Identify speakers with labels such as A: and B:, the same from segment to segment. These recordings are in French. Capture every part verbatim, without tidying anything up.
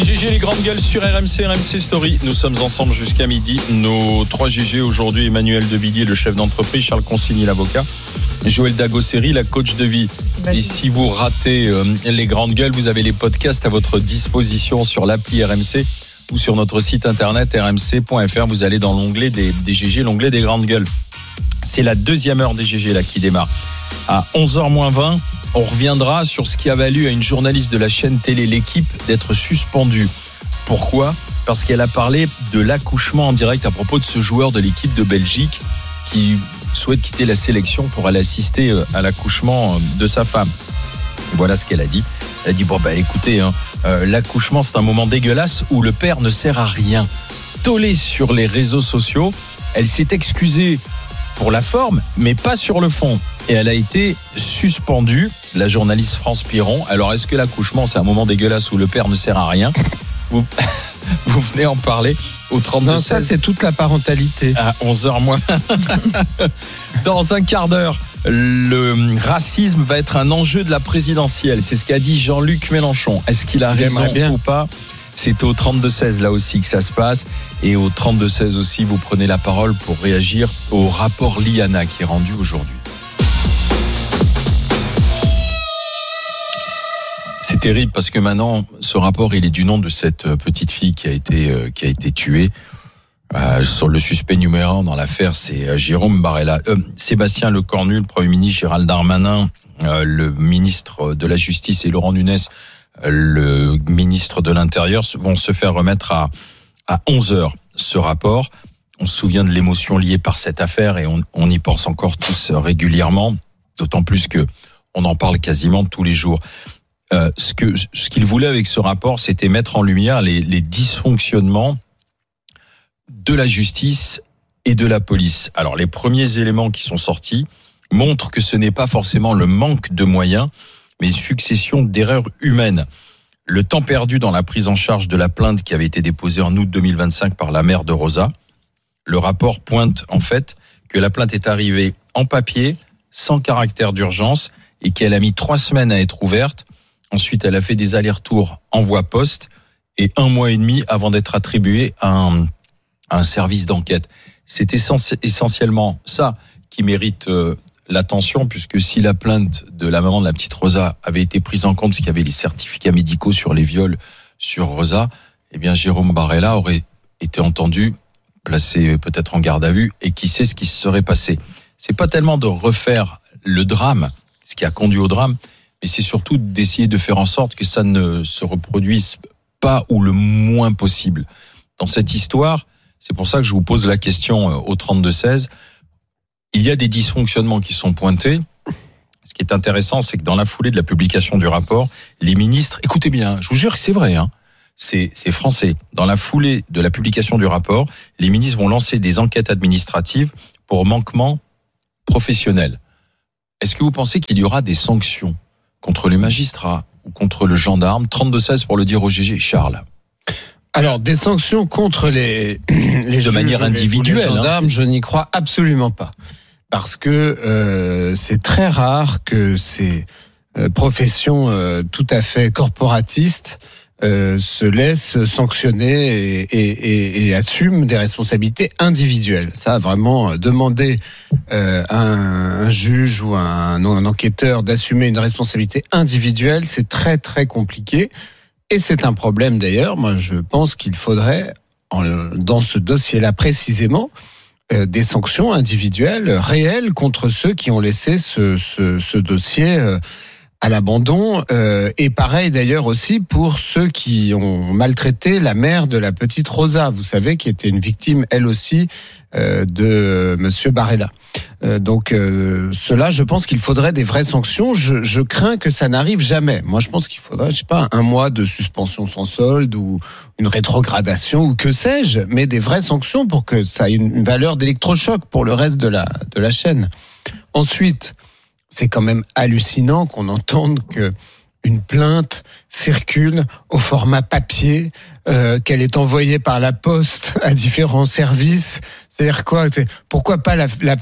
A: G G les grandes gueules sur R M C, R M C Story. Nous sommes ensemble jusqu'à midi. Nos trois G G aujourd'hui, Emmanuel Devilliers, le chef d'entreprise, Charles Consigny, l'avocat, Joël Dagosseri, la coach de vie. Vas-y. Et si vous ratez euh, les grandes gueules, vous avez les podcasts à votre disposition sur l'appli R M C ou sur notre site internet r m c point f r. Vous allez dans l'onglet des, des G G, l'onglet des grandes gueules. C'est la deuxième heure des G G là qui démarre. À onze heures moins vingt, on reviendra sur ce qui a valu à une journaliste de la chaîne télé L'Équipe d'être suspendue. Pourquoi ? Parce qu'elle a parlé de l'accouchement en direct à propos de ce joueur de l'équipe de Belgique qui souhaite quitter la sélection pour aller assister à l'accouchement de sa femme. Voilà ce qu'elle a dit. Elle a dit, bon bah écoutez, hein, euh, l'accouchement c'est un moment dégueulasse où le père ne sert à rien. Tollée sur les réseaux sociaux, elle s'est excusée pour la forme, mais pas sur le fond. Et elle a été suspendue, la journaliste France Piron. Alors, est-ce que l'accouchement, c'est un moment dégueulasse où le père ne sert à rien ? Vous, vous venez en parler au trente-deux seize.
B: Non, ça, c'est toute la parentalité.
A: À onze heures moins. Dans un quart d'heure, le racisme va être un enjeu de la présidentielle. C'est ce qu'a dit Jean-Luc Mélenchon. Est-ce qu'il a raison ou pas ? C'est au trente-deux seize là aussi que ça se passe. Et au trente-deux seize aussi, vous prenez la parole pour réagir au rapport Liana qui est rendu aujourd'hui. C'est terrible parce que maintenant, ce rapport, il est du nom de cette petite fille qui a été, euh, qui a été tuée. Euh, sur le suspect numéro un dans l'affaire, c'est euh, Jérôme Barella. Euh, Sébastien Lecornu, le Premier ministre, Gérald Darmanin, euh, le ministre de la Justice et Laurent Nunez, le ministre de l'Intérieur, vont se faire remettre à, à onze heures ce rapport. On se souvient de l'émotion liée par cette affaire et on, on y pense encore tous régulièrement, d'autant plus que on en parle quasiment tous les jours. Euh, ce que ce qu'il voulait avec ce rapport, c'était mettre en lumière les, les dysfonctionnements de la justice et de la police. Alors, les premiers éléments qui sont sortis montrent que ce n'est pas forcément le manque de moyens, mais succession d'erreurs humaines. Le temps perdu dans la prise en charge de la plainte qui avait été déposée en août deux mille vingt-cinq par la mère de Rosa. Le rapport pointe en fait que la plainte est arrivée en papier, sans caractère d'urgence, et qu'elle a mis trois semaines à être ouverte. Ensuite, elle a fait des allers-retours en voie poste et un mois et demi avant d'être attribuée à un, à un service d'enquête. C'est essentiellement ça qui mérite euh, l'attention, puisque si la plainte de la maman de la petite Rosa avait été prise en compte, parce qu'il y avait les certificats médicaux sur les viols sur Rosa, eh bien Jérôme Barella aurait été entendu, placé peut-être en garde à vue, et qui sait ce qui se serait passé. C'est pas tellement de refaire le drame, ce qui a conduit au drame, mais c'est surtout d'essayer de faire en sorte que ça ne se reproduise pas ou le moins possible. Dans cette histoire, c'est pour ça que je vous pose la question au trente-deux seize. Il y a des dysfonctionnements qui sont pointés. Ce qui est intéressant, c'est que dans la foulée de la publication du rapport, les ministres, écoutez bien, je vous jure que c'est vrai, hein, c'est, c'est français. Dans la foulée de la publication du rapport, les ministres vont lancer des enquêtes administratives pour manquement professionnel. Est-ce que vous pensez qu'il y aura des sanctions contre les magistrats ou contre le gendarme ? trente-deux seize pour le dire au G G, Charles.
B: Alors, des sanctions contre les, les
A: de
B: juges,
A: manière individuelle,
B: les gendarmes,
A: hein.
B: Je n'y crois absolument pas. Parce que euh, c'est très rare que ces euh, professions euh, tout à fait corporatistes euh, se laissent sanctionner et, et, et, et assument des responsabilités individuelles. Ça, vraiment, demander euh, à un, un juge ou à un, un enquêteur d'assumer une responsabilité individuelle, c'est très très compliqué. Et c'est un problème d'ailleurs. Moi, je pense qu'il faudrait, en, dans ce dossier-là précisément, euh, des sanctions individuelles réelles contre ceux qui ont laissé ce, ce, ce dossier euh, à l'abandon. Euh, et pareil d'ailleurs aussi pour ceux qui ont maltraité la mère de la petite Rosa, vous savez, qui était une victime elle aussi euh, de Monsieur Barella. Euh, donc euh, cela, je pense qu'il faudrait des vraies sanctions. Je, je crains que ça n'arrive jamais. Moi, je pense qu'il faudrait, je sais pas, un mois de suspension sans solde ou une rétrogradation ou que sais-je, mais des vraies sanctions pour que ça ait une valeur d'électrochoc pour le reste de la de la chaîne. Ensuite, c'est quand même hallucinant qu'on entende que une plainte circule au format papier, euh, qu'elle est envoyée par la poste à différents services. C'est-à-dire quoi ? Pourquoi pas la, la faire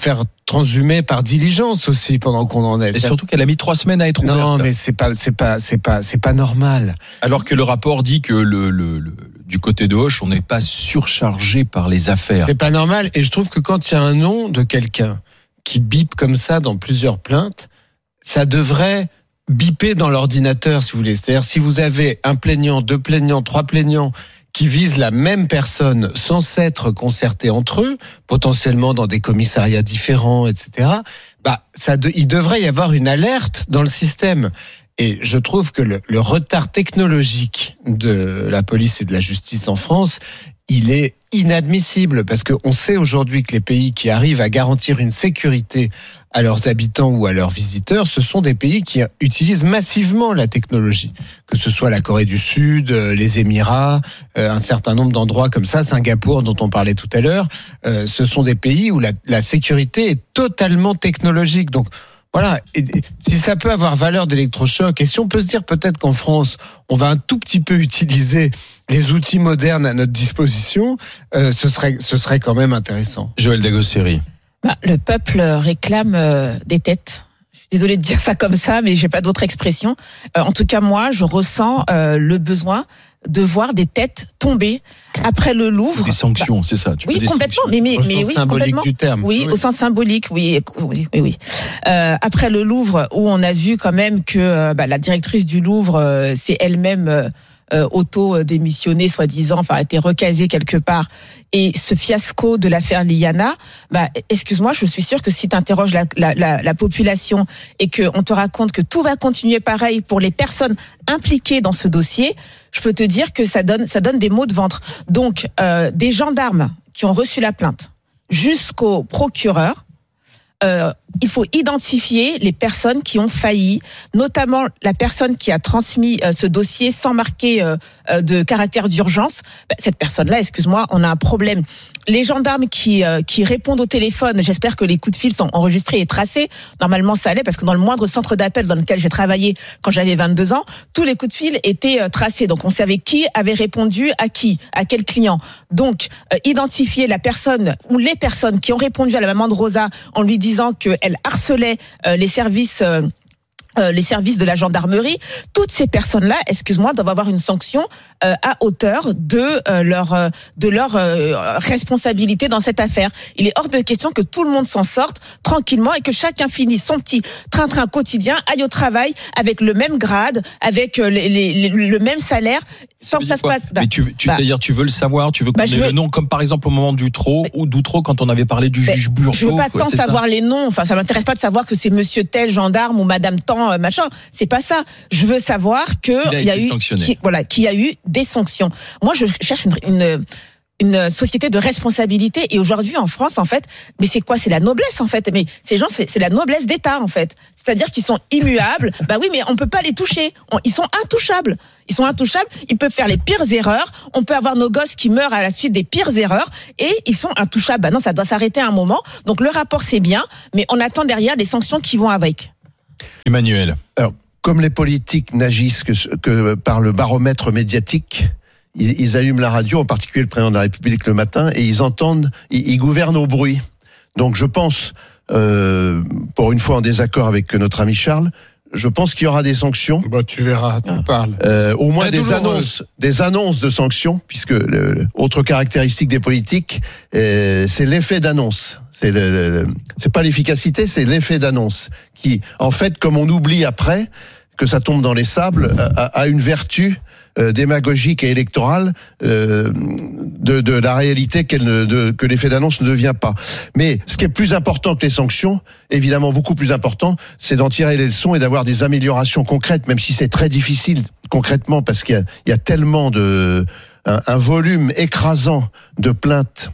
B: transhumé par diligence aussi pendant qu'on en est.
A: Et surtout qu'elle a mis trois semaines à être ouverte.
B: Non, mais c'est pas, c'est pas, c'est pas, c'est pas normal.
A: Alors que le rapport dit que le, le, le du côté de Hoche, on n'est pas surchargé par les affaires.
B: C'est pas normal. Et je trouve que quand il y a un nom de quelqu'un qui bip comme ça dans plusieurs plaintes, ça devrait biper dans l'ordinateur, si vous voulez. C'est-à-dire, si vous avez un plaignant, deux plaignants, trois plaignants qui visent la même personne sans s'être concertés entre eux, potentiellement dans des commissariats différents, et cetera, bah, ça de, il devrait y avoir une alerte dans le système. Et je trouve que le, le retard technologique de la police et de la justice en France, il est inadmissible, parce qu'on sait aujourd'hui que les pays qui arrivent à garantir une sécurité à leurs habitants ou à leurs visiteurs, ce sont des pays qui utilisent massivement la technologie, que ce soit la Corée du Sud, les Émirats, un certain nombre d'endroits comme ça, Singapour dont on parlait tout à l'heure, ce sont des pays où la, la sécurité est totalement technologique. Donc voilà, et si ça peut avoir valeur d'électrochoc, et si on peut se dire peut-être qu'en France, on va un tout petit peu utiliser les outils modernes à notre disposition, euh, ce serait, ce serait quand même intéressant.
A: Joël Dagosseri.
C: Bah, le peuple réclame euh, des têtes. Je suis désolée de dire ça comme ça, mais j'ai pas d'autre expression. Euh, en tout cas, moi, je ressens euh, le besoin de voir des têtes tomber après le Louvre.
A: Des sanctions, bah, c'est ça. Tu
C: oui,
A: des
C: complètement.
A: Sanctions.
C: Mais, mais,
B: au
C: mais
B: sens
C: oui,
B: symbolique
C: complètement.
B: du terme.
C: Oui, oui, au sens symbolique, oui, oui, oui. oui. Euh, après le Louvre, où on a vu quand même que euh, bah, la directrice du Louvre, euh, c'est elle-même euh, euh, auto-démissionnée, soi-disant, enfin, a été recasée quelque part. Et ce fiasco de l'affaire Liliana, bah, excuse-moi, je suis sûre que si tu interroges la, la, la, la population et qu'on te raconte que tout va continuer pareil pour les personnes impliquées dans ce dossier, je peux te dire que ça donne, ça donne des maux de ventre. Donc, euh, des gendarmes qui ont reçu la plainte jusqu'au procureur, euh, il faut identifier les personnes qui ont failli, notamment la personne qui a transmis euh, ce dossier sans marquer euh, euh, de caractère d'urgence. Ben, cette personne-là, excuse-moi, on a un problème. Les gendarmes qui euh, qui répondent au téléphone, j'espère que les coups de fil sont enregistrés et tracés. Normalement, ça allait, parce que dans le moindre centre d'appel dans lequel j'ai travaillé quand j'avais vingt-deux ans, tous les coups de fil étaient euh, tracés. Donc, on savait qui avait répondu à qui, à quel client. Donc, euh, identifier la personne ou les personnes qui ont répondu à la maman de Rosa en lui disant qu'elle harcelait euh, les services... Euh, Euh, les services de la gendarmerie, toutes ces personnes-là, excuse-moi, doivent avoir une sanction euh, à hauteur de euh, leur euh, de leur euh, responsabilité dans cette affaire. Il est hors de question que tout le monde s'en sorte tranquillement et que chacun finisse son petit train-train quotidien, aille au travail avec le même grade, avec euh, les, les, le même salaire, sans que ça se passe.
A: Bah, Mais tu, tu bah, c'est-à-dire, tu veux le savoir, tu veux qu'on bah, ait veux... le nom, comme par exemple au moment d'Outreau ou d'Outreau quand on avait parlé du bah, juge Burgot.
C: Je veux pas tant savoir ça les noms. Enfin, ça m'intéresse pas de savoir que c'est Monsieur tel gendarme ou Madame tant machin, c'est pas ça. Je veux savoir que il y a eu, qui, voilà, qu'il y a eu des sanctions. Moi, je cherche une, une une société de responsabilité. Et aujourd'hui, en France, en fait, mais c'est quoi? C'est la noblesse, en fait. Mais ces gens, c'est, c'est la noblesse d'État, en fait. C'est-à-dire qu'ils sont immuables. Bah oui, mais on peut pas les toucher. On, ils sont intouchables. Ils sont intouchables. Ils peuvent faire les pires erreurs. On peut avoir nos gosses qui meurent à la suite des pires erreurs. Et ils sont intouchables. Bah non, ça doit s'arrêter à un moment. Donc le rapport, c'est bien. Mais on attend derrière les sanctions qui vont avec.
A: Emmanuel.
D: Alors, comme les politiques n'agissent que, que par le baromètre médiatique, ils, ils allument la radio, en particulier le président de la République le matin, et ils entendent, ils, ils gouvernent au bruit. Donc je pense, euh, pour une fois en désaccord avec notre ami Charles, je pense qu'il y aura des sanctions.
B: Bah, tu verras, tu parles.
D: Euh, au moins
B: Très
D: des
B: douloureuse.
D: annonces, des annonces de sanctions, puisque le, autre caractéristique des politiques, euh, c'est l'effet d'annonce. C'est le, le, c'est pas l'efficacité, c'est l'effet d'annonce qui, en fait, comme on oublie après que ça tombe dans les sables, a, a une vertu euh, démagogique et électorale euh, de, de la réalité qu'elle ne, de, que l'effet d'annonce ne devient pas. Mais ce qui est plus important que les sanctions, évidemment beaucoup plus important, c'est d'en tirer les leçons et d'avoir des améliorations concrètes, même si c'est très difficile concrètement parce qu'il y a, il y a tellement de un, un volume écrasant de plaintes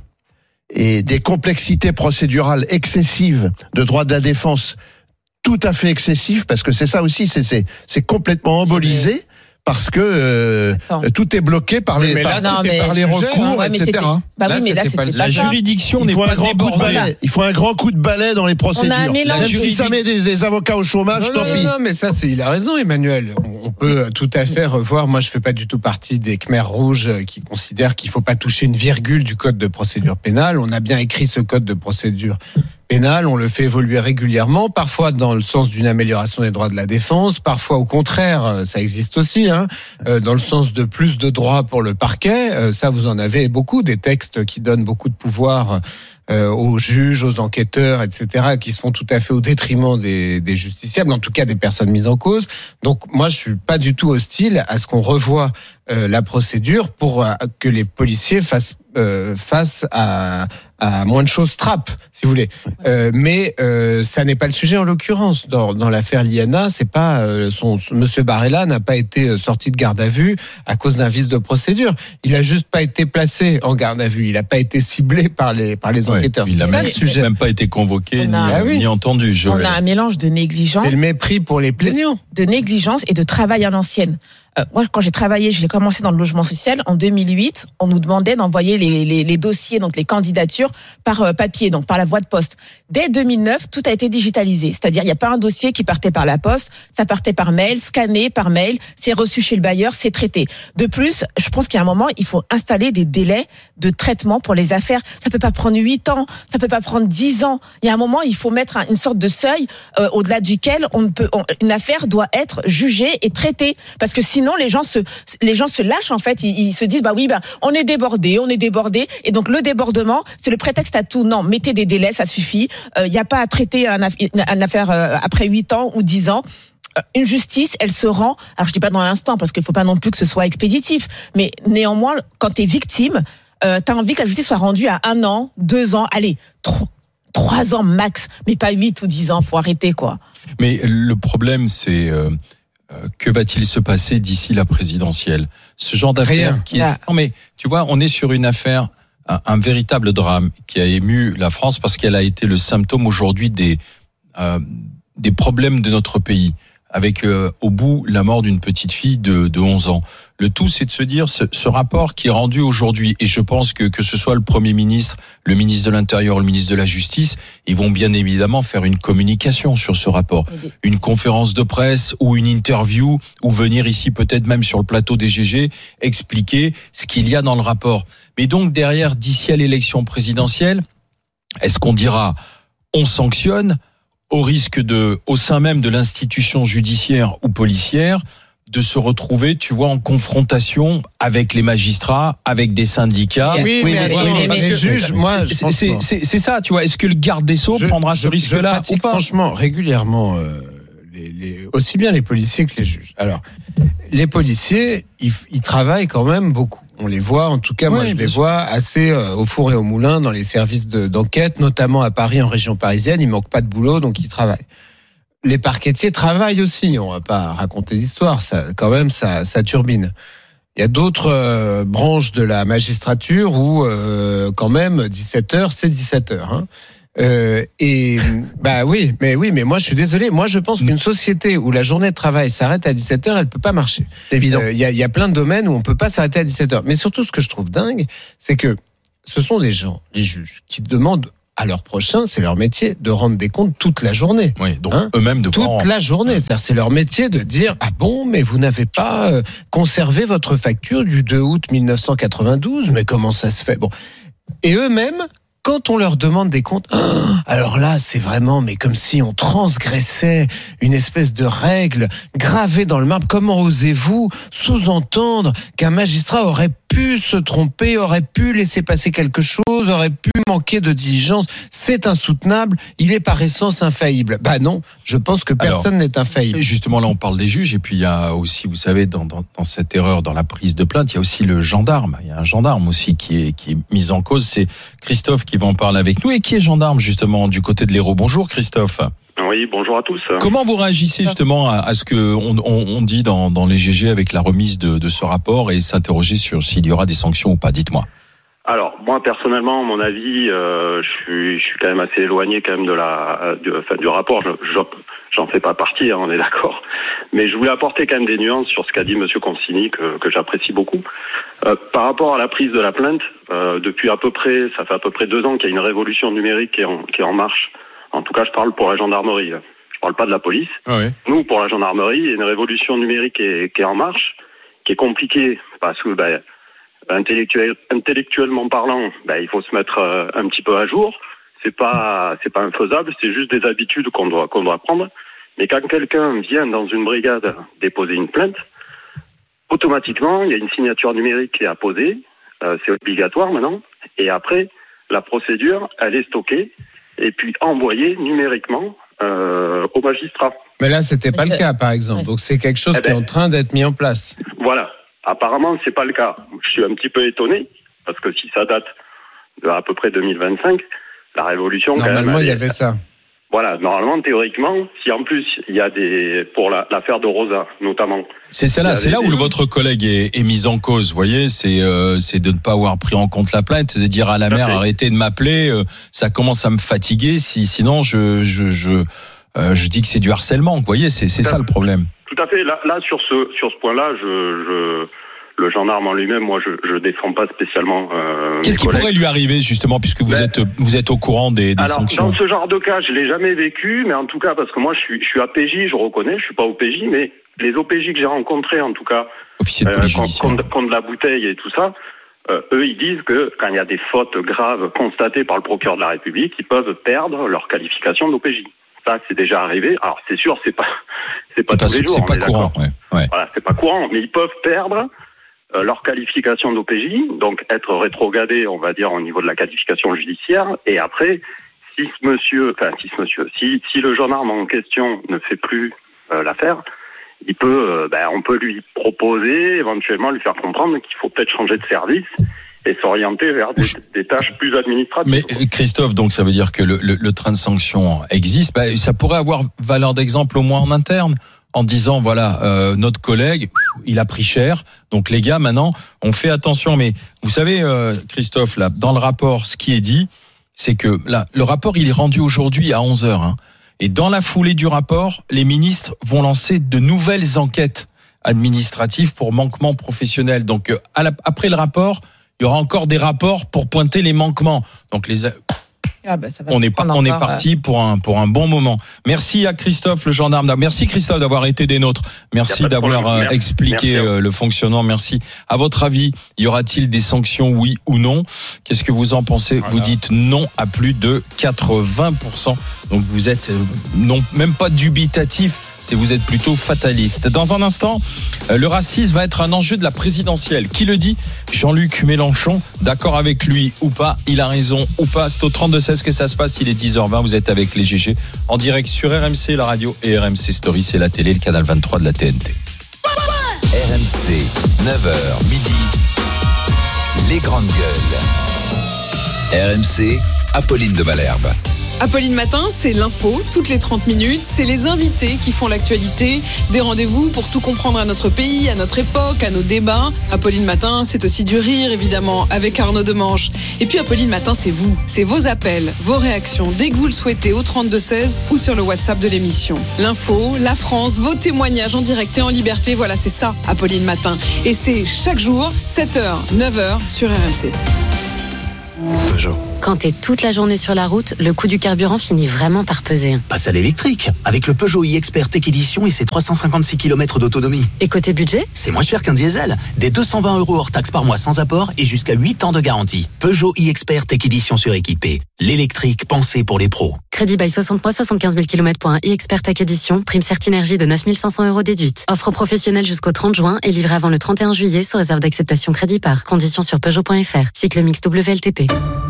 D: et des complexités procédurales excessives de droit de la défense, tout à fait excessives, parce que c'est ça aussi, c'est c'est c'est complètement embolisé. Parce que euh, tout est bloqué par les, par,
C: non,
D: par les recours,
C: ouais,
D: et cetera.
C: Bah là, oui, mais là, c'était
A: pas,
C: pas
A: la
C: ça.
A: juridiction n'est pas débordée.
D: Il faut un grand coup de balai dans les procédures.
C: On a un mélange.
D: Même si ça met des, des avocats au chômage,
B: non,
D: tant
B: non,
D: pis.
B: Non, non, mais ça, c'est, il a raison, Emmanuel. On, on peut tout à fait revoir. Moi, je fais pas du tout partie des Khmers rouges qui considèrent qu'il faut pas toucher une virgule du code de procédure pénale. On a bien écrit ce code de procédure pénale, on le fait évoluer régulièrement, parfois dans le sens d'une amélioration des droits de la défense, parfois au contraire, ça existe aussi, hein, dans le sens de plus de droits pour le parquet. Ça, vous en avez beaucoup, des textes qui donnent beaucoup de pouvoir Euh, aux juges, aux enquêteurs, et cetera, qui se font tout à fait au détriment des, des justiciables, en tout cas des personnes mises en cause. Donc moi, je suis pas du tout hostile à ce qu'on revoie euh, la procédure pour euh, que les policiers fassent euh, face à, à moins de choses trappes, si vous voulez. Euh, mais euh, ça n'est pas le sujet en l'occurrence. Dans, dans l'affaire Liana, c'est pas euh, son, son Monsieur Barella n'a pas été sorti de garde à vue à cause d'un vice de procédure. Il a juste pas été placé en garde à vue. Il a pas été ciblé par les par les enquêteurs.
A: Ouais, il n'a même, même pas été convoqué ni,
C: a,
A: ni entendu.
C: Joël. On a un mélange de négligence.
B: C'est le mépris pour les plaignants.
C: De, de négligence et de travail à l'ancienne. Euh, moi, quand j'ai travaillé, j'ai commencé dans le logement social en deux mille huit. On nous demandait d'envoyer les, les, les dossiers, donc les candidatures, par euh, papier, donc par la voie de poste. Dès deux mille neuf, tout a été digitalisé. C'est-à-dire, il n'y a pas un dossier qui partait par la poste, ça partait par mail, scanné par mail, c'est reçu chez le bailleur, c'est traité. De plus, je pense qu'à un moment, il faut installer des délais de traitement pour les affaires. Ça peut pas prendre huit ans, ça peut pas prendre dix ans. Il y a un moment, il faut mettre une sorte de seuil euh, au-delà duquel on ne peut, on, une affaire doit être jugée et traitée, parce que sinon les gens se, les gens se lâchent en fait. Ils, ils se disent bah oui, bah on est débordé, on est débordé, et donc le débordement, c'est le prétexte à tout. Non, mettez des délais, ça suffit. Il euh, n'y a pas à traiter un, une affaire euh, après huit ans ou dix ans. Une justice, elle se rend. Alors je dis pas dans l'instant parce qu'il faut pas non plus que ce soit expéditif, mais néanmoins, quand t'es victime, euh, t'as envie que la justice soit rendue à un an, deux ans, allez, trois, trois ans max, mais pas huit ou dix ans. Faut arrêter quoi.
A: Mais le problème, c'est euh, que va-t-il se passer d'ici la présidentielle ? Ce genre d'affaire qui est... Non mais tu vois, on est sur une affaire, un, un véritable drame qui a ému la France parce qu'elle a été le symptôme aujourd'hui des euh, des problèmes de notre pays. Avec euh, au bout la mort d'une petite fille de, de onze ans. Le tout, c'est de se dire, ce, ce rapport qui est rendu aujourd'hui, et je pense que que ce soit le Premier ministre, le ministre de l'Intérieur, le ministre de la Justice, ils vont bien évidemment faire une communication sur ce rapport. Une conférence de presse ou une interview, ou venir ici peut-être même sur le plateau des G G, expliquer ce qu'il y a dans le rapport. Mais donc derrière, d'ici à l'élection présidentielle, est-ce qu'on dira, on sanctionne au risque de, au sein même de l'institution judiciaire ou policière, de se retrouver, tu vois, en confrontation avec les magistrats, avec des syndicats.
B: Oui, oui, mais, mais, mais, mais, mais les juges, moi,
A: c'est, c'est, c'est, c'est ça, tu vois. Est-ce que le garde des Sceaux je, prendra ce je, risque-là
B: je ou pas ? Franchement, régulièrement, euh, les, les, aussi bien les policiers que les juges. Alors, les policiers, ils, ils travaillent quand même beaucoup. On les voit, en tout cas, oui, moi je les sûr. vois assez euh, au four et au moulin dans les services de, d'enquête, notamment à Paris, en région parisienne. Ils manquent pas de boulot, donc ils travaillent. Les parquetiers travaillent aussi. On va pas raconter d'histoire. Ça, quand même, ça, ça turbine. Il y a d'autres euh, branches de la magistrature où, euh, quand même, dix-sept heures, c'est dix-sept heures. Hein. Euh, et bah oui, mais oui, mais moi je suis désolé. Moi je pense qu'une société où la journée de travail s'arrête à dix-sept heures, elle peut pas marcher.
D: C'est évident.
B: Il euh, y, y a plein de domaines où on peut pas s'arrêter à dix-sept heures. Mais surtout, ce que je trouve dingue, c'est que ce sont des gens, les juges, qui demandent à leur prochain, c'est leur métier, de rendre des comptes toute la journée.
A: Oui, donc hein eux-mêmes de
B: toute la journée. C'est-à-dire, c'est leur métier de dire ah bon, mais vous n'avez pas euh, conservé votre facture du deux août mille neuf cent quatre-vingt-douze. Mais comment ça se fait ? Bon, et eux-mêmes. Quand on leur demande des comptes, oh, alors là, c'est vraiment, mais comme si on transgressait une espèce de règle gravée dans le marbre. Comment osez-vous sous-entendre qu'un magistrat aurait pu se tromper, aurait pu laisser passer quelque chose, aurait pu manquer de diligence ? C'est insoutenable, il est par essence infaillible. Bah non, je pense que personne alors, n'est infaillible.
A: Justement, là, on parle des juges, et puis il y a aussi, vous savez, dans, dans, dans cette erreur, dans la prise de plainte, il y a aussi le gendarme. Il y a un gendarme aussi qui est, qui est mis en cause, c'est Christophe qui va en parler avec nous, et qui est gendarme justement du côté de l'Hérault. Bonjour Christophe.
E: Oui, bonjour à tous.
A: Comment vous réagissez justement à, à ce que on, on, on dit dans, dans les G G avec la remise de, de ce rapport, et s'interroger sur s'il y aura des sanctions ou pas ? Dites-moi.
E: Alors moi personnellement, mon avis, euh, je suis je suis quand même assez éloigné quand même de la de, enfin, du rapport. Je, je, j'en fais pas partie, hein, on est d'accord. Mais je voulais apporter quand même des nuances sur ce qu'a dit Monsieur Consigny, que, que j'apprécie beaucoup. Euh, par rapport à la prise de la plainte, euh, depuis à peu près, ça fait à peu près deux ans qu'il y a une révolution numérique qui est en, qui est en marche. En tout cas, je parle pour la gendarmerie. Je parle pas de la police.
A: Ah ouais.
E: Nous, pour la gendarmerie, il y a une révolution numérique qui est, qui est en marche, qui est compliquée parce que ben, intellectuel, intellectuellement parlant, ben, il faut se mettre euh, un petit peu à jour. C'est pas, c'est pas infaisable, c'est juste des habitudes qu'on doit, qu'on doit prendre. Mais quand quelqu'un vient dans une brigade déposer une plainte, automatiquement, il y a une signature numérique qui est apposée. Euh, c'est obligatoire maintenant. Et après, la procédure, elle est stockée et puis envoyée numériquement euh, au magistrat.
B: Mais là, c'était pas le cas, par exemple.
C: Ouais.
B: Donc, c'est quelque chose
E: Eh ben,
B: qui est en train d'être mis en place.
E: Voilà. Apparemment, c'est pas le cas. Je suis un petit peu étonné parce que si ça date de à peu près deux mille vingt-cinq, la révolution.
B: Normalement,
E: quand même,
B: il y
E: elle est-
B: avait ça.
E: Voilà. Normalement, théoriquement, si en plus il y a des pour la, l'affaire de Rosa notamment.
A: C'est ça
E: Il y
A: là,
E: avait
A: c'est là où
E: des-
A: le- votre collègue est, est mis en cause. Vous voyez, c'est euh, c'est de ne pas avoir pris en compte la plainte, de dire à la
E: Tout à
A: mère
E: fait.
A: arrêtez de m'appeler, euh, ça commence à me fatiguer. Si sinon je je je euh, je dis que c'est du harcèlement. Vous voyez, c'est c'est
E: Tout à
A: ça
E: fait.
A: le problème.
E: Tout à fait. Là, là sur ce sur ce point-là, je, je le gendarme en lui-même, moi, je je défends pas spécialement. Euh,
A: Qu'est-ce
E: mes
A: qui
E: collègues.
A: pourrait lui arriver justement, puisque vous
E: Ben,
A: êtes vous êtes au courant des, des
E: Alors,
A: sanctions?
E: dans ce genre de cas, je l'ai jamais vécu, mais en tout cas, parce que moi, je suis, je suis A P J, je reconnais, je suis pas O P J, mais les O P J que j'ai rencontrés, en tout cas,
A: Officier de
E: euh,
A: police
E: contre,
A: judiciaire.
E: contre- contre la bouteille et tout ça, euh, eux, ils disent que quand il y a des fautes graves constatées par le procureur de la République, ils peuvent perdre leur qualification d'O P J. Ça, c'est déjà arrivé. Alors, c'est sûr, c'est pas, c'est pas
A: C'est pas
E: tous les jours.
A: c'est
E: on
A: pas
E: est
A: courant.
E: d'accord.
A: Ouais, ouais.
E: Voilà, c'est pas courant, mais ils peuvent perdre euh, leur qualification d'O P J, donc être rétrogradés, on va dire, au niveau de la qualification judiciaire, et après, si ce monsieur, enfin, si ce monsieur, si, si le gendarme en question ne fait plus euh, l'affaire, il peut, euh, ben, on peut lui proposer, éventuellement lui faire comprendre qu'il faut peut-être changer de service et s'orienter vers des, des tâches plus administratives.
A: Mais euh, Christophe, donc ça veut dire que le, le, le train de sanction existe. Bah, ça pourrait avoir valeur d'exemple au moins en interne, en disant voilà, euh, notre collègue, il a pris cher. Donc les gars, maintenant, on fait attention. Mais vous savez, euh, Christophe, là, dans le rapport, ce qui est dit, c'est que là, le rapport, il est rendu aujourd'hui à onze heures. Hein, et dans la foulée du rapport, les ministres vont lancer de nouvelles enquêtes administratives pour manquements professionnels. Donc euh, à la, après le rapport, il y aura encore des rapports pour pointer les manquements. Donc les
C: Ah bah, ça va
A: on est pas,
C: prendre
A: on est
C: encore,
A: parti pour un pour un bon moment. Merci à Christophe le gendarme. Merci Christophe d'avoir été des nôtres. Merci
E: Y a pas de
A: d'avoir
E: problème.
A: euh,
E: Merci.
A: expliqué
E: Merci à vous.
A: euh, le fonctionnement. Merci. À votre avis, y aura-t-il des sanctions, oui ou non? Qu'est-ce que vous en pensez?
B: Voilà.
A: Vous dites non à plus de quatre-vingts pour cent. Donc vous êtes euh, non même pas dubitatif. C'est vous êtes plutôt fataliste. Dans un instant, euh, le racisme va être un enjeu de la présidentielle. Qui le dit? Jean-Luc Mélenchon. D'accord avec lui ou pas? Il a raison ou pas? C'est au trente-deux seize que ça se passe. Il est dix heures vingt. Vous êtes avec les G G en direct sur R M C, la radio, et R M C Story, c'est la télé, le canal vingt-trois de la T N T.
F: R M C, neuf heures midi, les grandes gueules. R M C, Apolline de Malherbe.
G: Apolline Matin, c'est l'info, toutes les trente minutes, c'est les invités qui font l'actualité, des rendez-vous pour tout comprendre à notre pays, à notre époque, à nos débats. Apolline Matin, c'est aussi du rire, évidemment, avec Arnaud Demange. Et puis Apolline Matin, c'est vous, c'est vos appels, vos réactions, dès que vous le souhaitez, au trente-deux seize ou sur le WhatsApp de l'émission. L'info, la France, vos témoignages en direct et en liberté, voilà, c'est ça, Apolline Matin. Et c'est chaque jour, sept heures, neuf heures, sur R M C.
H: Peugeot.
I: Quand t'es toute la journée sur la route, le coût du carburant finit vraiment par peser.
H: Passe à l'électrique, avec le Peugeot e-Expert Tech Edition et ses trois cent cinquante-six kilomètres d'autonomie.
I: Et côté budget,
H: C'est moins cher qu'un diesel, des deux cent vingt euros hors taxe par mois sans apport et jusqu'à huit ans de garantie. Peugeot e-Expert Tech Edition suréquipé. L'électrique pensé pour les pros.
I: crédit bail soixante mois, soixante-quinze mille kilomètres pour un e-Expert Tech Edition, prime Certinergie de neuf mille cinq cents euros déduite. Offre professionnelle jusqu'au trente juin et livrée avant le trente et un juillet sous réserve d'acceptation crédit par. Conditions sur Peugeot point F R. Cycle mix W L T P.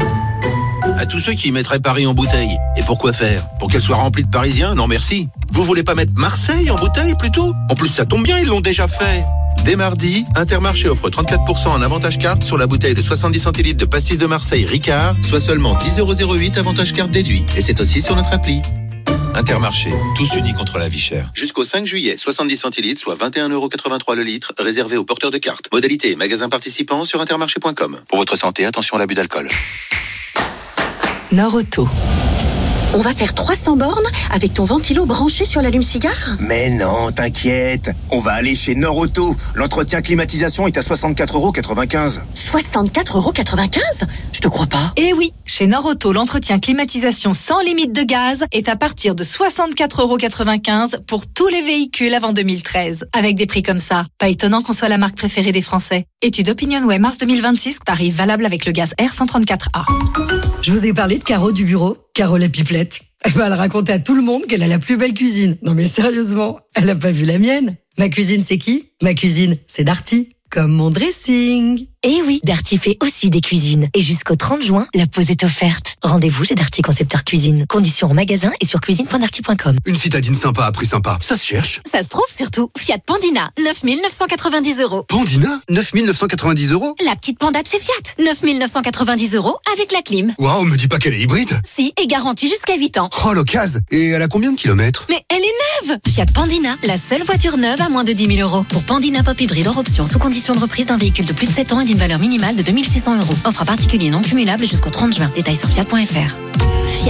J: À tous ceux qui mettraient Paris en bouteille. Et pourquoi faire? Pour qu'elle soit remplie de Parisiens? Non merci. Vous voulez pas mettre Marseille en bouteille plutôt? En plus ça tombe bien, ils l'ont déjà fait. Dès mardi, Intermarché offre trente-quatre pour cent en avantage carte sur la bouteille de soixante-dix centilitres de pastis de Marseille Ricard, soit seulement dix euros zéro huit avantage carte déduit. Et c'est aussi sur notre appli. Intermarché, tous unis contre la vie chère. Jusqu'au cinq juillet, soixante-dix centilitres, soit vingt et un euros quatre-vingt-trois le litre, réservé aux porteurs de cartes. Modalité et magasins participants sur intermarché point com. Pour votre santé, attention à l'abus d'alcool.
I: Nord Auto.
K: On va faire trois cents bornes avec ton ventilo branché sur l'allume-cigare?
L: Mais non, t'inquiète. On va aller chez Nord Auto. L'entretien climatisation est à soixante-quatre euros quatre-vingt-quinze.
K: soixante-quatre euros quatre-vingt-quinze? Je te crois pas.
L: Eh oui, chez Norauto, l'entretien climatisation sans limite de gaz est à partir de soixante-quatre euros quatre-vingt-quinze pour tous les véhicules avant deux mille treize. Avec des prix comme ça, pas étonnant qu'on soit la marque préférée des Français. Étude OpinionWay mars deux mille vingt-six, tarif valable avec le gaz R cent trente-quatre A.
M: Je vous ai parlé de Caro du bureau, Caro la pipelette. Elle va raconter à tout le monde qu'elle a la plus belle cuisine. Non mais sérieusement, elle a pas vu la mienne. Ma cuisine, c'est qui? Ma cuisine, c'est Darty. Comme mon dressing.
N: Eh oui, Darty fait aussi des cuisines. Et jusqu'au trente juin, la pause est offerte. Rendez-vous chez Darty Concepteur Cuisine. Conditions en magasin et sur cuisine point darty point com.
J: Une citadine sympa à prix sympa, ça se cherche.
K: Ça se trouve surtout. Fiat Pandina, neuf mille neuf cent quatre-vingt-dix euros.
J: Pandina, neuf mille neuf cent quatre-vingt-dix euros.
K: La petite Panda de chez Fiat, neuf mille neuf cent quatre-vingt-dix euros avec la clim.
J: Waouh, me dis pas qu'elle est hybride.
K: Si, et garantie jusqu'à huit ans.
J: Oh, l'occasion. Et elle a combien de kilomètres?
K: Mais elle est neuve. Fiat Pandina, la seule voiture neuve à moins de dix mille euros. Pour Pandina Pop Hybride hors option, sous condition de reprise d'un véhicule de plus de sept ans et d'une valeur minimale de deux mille six cents euros. Offre à particulier non cumulable jusqu'au trente juin. Détails sur fiat point f r. Fiat.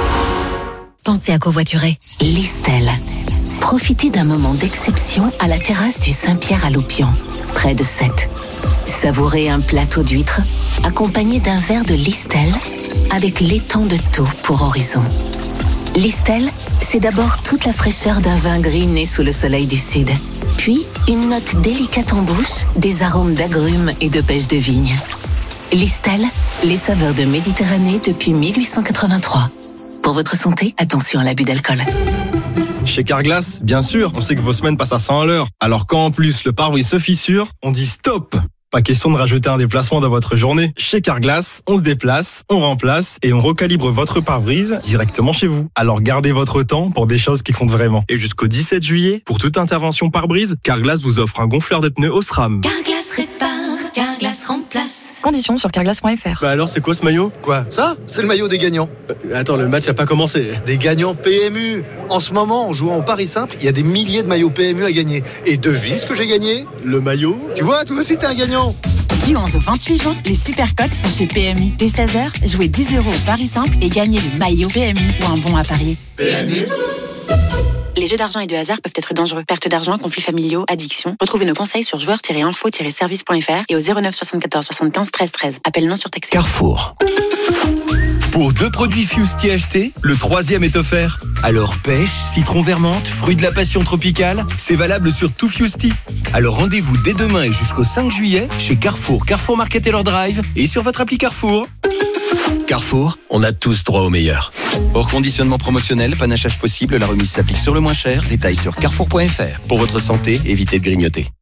K: Pensez à covoiturer.
O: Listel. Profitez d'un moment d'exception à la terrasse du Saint-Pierre à Loupian, près de Sète. Savourez un plateau d'huîtres accompagné d'un verre de Listel avec l'étang de Thau pour horizon. Listel, c'est d'abord toute la fraîcheur d'un vin gris né sous le soleil du sud. Puis, une note délicate en bouche, des arômes d'agrumes et de pêche de vigne. Listel, les saveurs de Méditerranée depuis mille huit cent quatre-vingt-trois. Pour votre santé, attention à l'abus d'alcool.
P: Chez Carglass, bien sûr, on sait que vos semaines passent à cent à l'heure. Alors quand en plus le pare-brise se fissure, on dit stop. Pas question de rajouter un déplacement dans votre journée. Chez Carglass, on se déplace, on remplace et on recalibre votre pare-brise directement chez vous. Alors gardez votre temps pour des choses qui comptent vraiment. Et jusqu'au dix-sept juillet, pour toute intervention pare-brise, Carglass vous offre un gonfleur de pneus Osram.
K: Carglass répare, Carglass remplace.
L: Conditions sur carglass point f r.
P: Bah alors c'est quoi ce maillot?
J: Quoi? Ça? C'est le maillot des gagnants.
P: euh, Attends, le match a pas commencé.
J: Des gagnants P M U. En ce moment, en jouant au Paris Simple, il y a des milliers de maillots P M U à gagner. Et devine ce que j'ai gagné?
P: Le maillot?
J: Tu vois, toi aussi t'es un gagnant.
Q: Du onze au vingt-huit juin, les Supercotes sont chez P M U. Dès seize heures, jouez dix euros au Paris Simple et gagnez le maillot P M U ou un bon à parier.
J: P M U.
Q: Les jeux d'argent et de hasard peuvent être dangereux. Perte d'argent, conflits familiaux, addiction. Retrouvez nos conseils sur joueurs tiret info tiret service point f r et au zéro neuf soixante-quatorze soixante-quinze treize treize. Appel non surtaxé.
F: Carrefour. Pour deux produits Fusti achetés, le troisième est offert. Alors pêche, citron vermente, fruit de la passion tropicale, c'est valable sur tout Fusti. Alors rendez-vous dès demain et jusqu'au cinq juillet chez Carrefour, Carrefour Market et leur drive et sur votre appli Carrefour. Carrefour, on a tous droit au meilleur. Hors conditionnement promotionnel, panachage possible, la remise s'applique sur le moins cher. Détails sur carrefour point f r. Pour votre santé, évitez de grignoter.